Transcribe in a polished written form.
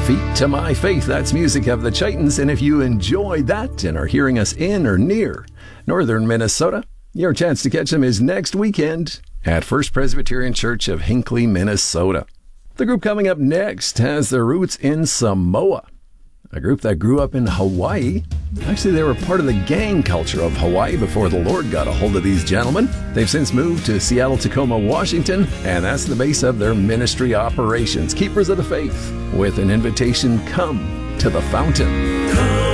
Feet to My Faith. That's music of the Chaitons. And if you enjoy that and are hearing us in or near northern Minnesota, your chance to catch them is next weekend at First Presbyterian Church of Hinckley, Minnesota. The group coming up next has their roots in Samoa, a group that grew up in Hawaii. Actually, they were part of the gang culture of Hawaii before the Lord got a hold of these gentlemen. They've since moved to Seattle-Tacoma, Washington, and that's the base of their ministry operations. Keepers of the Faith, with an invitation, come to the fountain.